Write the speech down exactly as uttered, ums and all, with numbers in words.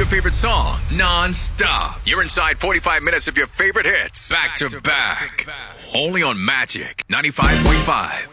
your favorite songs non-stop. You're inside forty-five minutes of your favorite hits back to back. Only on Magic ninety-five point five.